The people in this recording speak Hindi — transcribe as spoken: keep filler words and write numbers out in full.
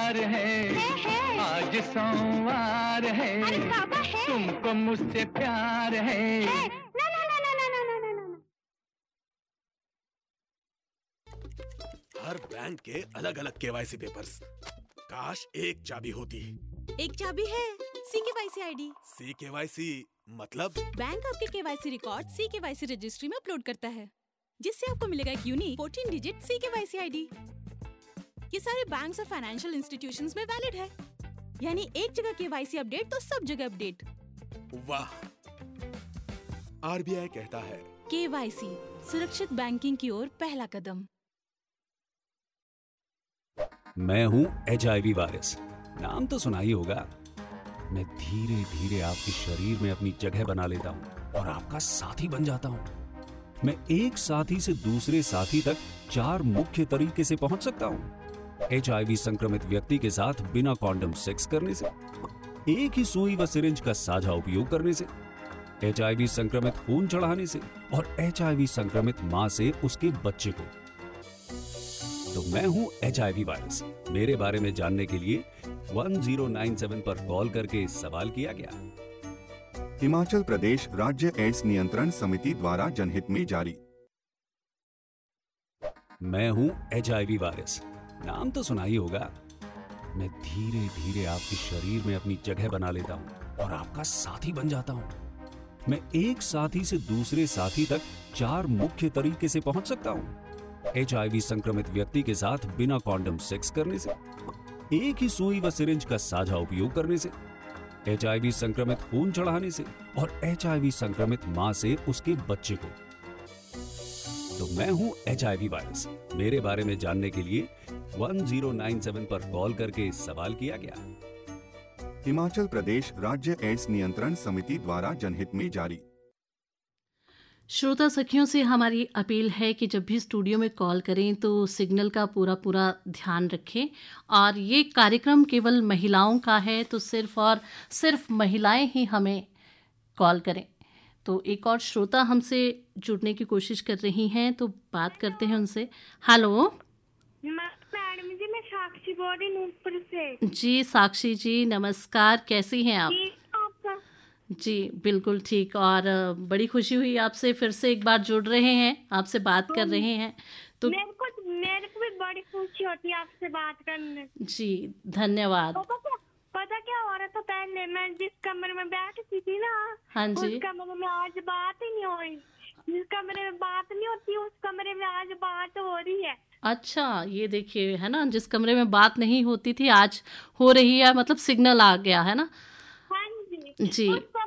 प्यार है, है, है। आज सोमवार है, अरे बाबा है, तुमको मुझसे प्यार है, है। ना ना ना ना ना ना ना ना ना। हर बैंक के अलग अलग केवाईसी पेपर्स, काश एक चाबी होती। एक चाबी है, सी केवाईसी आईडी। सी केवाईसी मतलब? बैंक आपके केवाईसी रिकॉर्ड सी केवाईसी रजिस्ट्री में अपलोड करता है, जिससे आपको मिलेगा एक यूनिक फोर्टीन डिजिट सी केवाईसी आईडी। ये सारे बैंक्स और फाइनेंशियल इंस्टीट्यूशंस में वैलिड है, यानी एक जगह केवाईसी अपडेट तो सब जगह अपडेट। वाह! आरबीआई कहता है केवाईसी सुरक्षित बैंकिंग की ओर पहला कदम। मैं हूं एचआईवी वायरस, नाम तो सुना ही होगा। मैं धीरे धीरे आपके शरीर में अपनी जगह बना लेता हूं और आपका साथी बन जाता हूं। मैं एक साथी से दूसरे साथी तक चार मुख्य तरीके से पहुंच सकता हूं। एचआईवी संक्रमित व्यक्ति के साथ बिना कॉन्डम सेक्स करने से, एक ही सुई व सिरिंज का साझा उपयोग करने से, एचआईवी संक्रमित खून चढ़ाने से और एचआईवी संक्रमित मां से उसके बच्चे को। तो मैं हूं एचआईवी वायरस। मेरे बारे में जानने के लिए वन ज़ीरो नाइन सेवन पर कॉल करके सवाल किया गया। हिमाचल प्रदेश राज्य एड्स नियंत्रण समिति द्वारा जनहित में जारी। मैं हूं एचआईवी वायरस, नाम तो सुना ही होगा। मैं धीरे धीरे आपके शरीर में अपनी जगह बना लेता हूं और आपका साथी बन जाता हूं। मैं एक साथी से दूसरे साथी तक चार मुख्य तरीके से पहुंच सकता हूं। एचआईवी संक्रमित व्यक्ति के साथ बिना कॉन्डम सेक्स करने से, एक ही सुई व सिरिंज का साझा उपयोग करने से, एचआईवी संक्रमित खून चढ़ाने से और एचआईवी संक्रमित मां से उसके बच्चे को। तो मैं हूं एचआईवी वायरस। मेरे बारे में जानने के लिए वन ज़ीरो नाइन सेवन पर कॉल करके सवाल किया गया। हिमाचल प्रदेश राज्य एड्स नियंत्रण समिति द्वारा जनहित में जारी। श्रोता सखियों से हमारी अपील है कि जब भी स्टूडियो में कॉल करें तो सिग्नल का पूरा पूरा ध्यान रखें, और ये कार्यक्रम केवल महिलाओं का है तो सिर्फ और सिर्फ महिलाएं ही हमें कॉल करें। तो एक और श्रोता हमसे जुड़ने की कोशिश कर रही हैं, तो बात करते हैं उनसे। हेलो मैडम जी, मैं साक्षी बोल रही हूँ ऊपर से। जी साक्षी जी नमस्कार, कैसी हैं आप? जी बिल्कुल ठीक, और बड़ी खुशी हुई आपसे फिर से एक बार जुड़ रहे हैं, आपसे बात कर रहे हैं। तो मेरे को मेरे को भी बड़ी खुशी होती है आपसे बात करने। जी धन्यवाद। तो पता, पता क्या हो रहा था, पहले मैं जिस कमरे में बैठती थी ना, हाँ जी, उस कमरे में आज बात ही नहीं हो रही। जिस कमरे में बात नहीं होती उस कमरे में आज बात हो रही है। अच्छा ये देखिए है ना, जिस कमरे में बात नहीं होती थी आज हो रही है, मतलब सिग्नल आ गया है ना। हाँ जी, जी